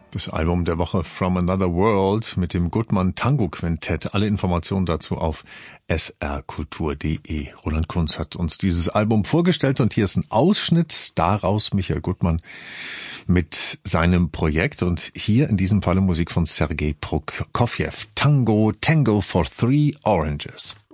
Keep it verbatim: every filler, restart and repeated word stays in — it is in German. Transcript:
Das Album der Woche From Another World mit dem Gutmann Tango Quintett. Alle Informationen dazu auf s r kultur punkt d e. Roland Kunz hat uns dieses Album vorgestellt und hier ist ein Ausschnitt daraus, Michael Gutmann mit seinem Projekt und hier in diesem Falle Musik von Sergei Prokofjew. Tango, Tango for Three Oranges.